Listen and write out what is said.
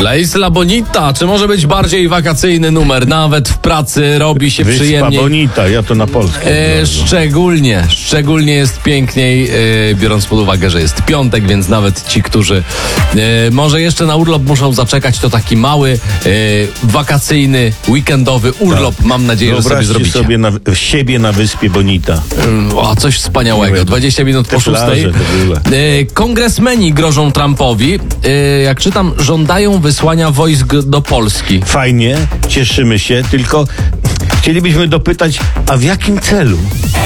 La Isla Bonita, czy może być bardziej wakacyjny numer? Nawet w pracy robi się Wyspa przyjemniej. Bonita, ja to na polskie. Szczególnie jest piękniej, biorąc pod uwagę, że jest piątek, więc nawet ci, którzy może jeszcze na urlop muszą zaczekać, to taki mały, wakacyjny, weekendowy urlop, mam nadzieję, że sobie Wyobraźcie zrobicie. sobie siebie na wyspie Bonita. O, coś wspaniałego. Nie, 20 minut po te 6. plaże to były. Kongresmeni grożą Trumpowi. Jak czytam, żądają wysłania wojsk do Polski. Fajnie, cieszymy się, tylko chcielibyśmy dopytać, a w jakim celu?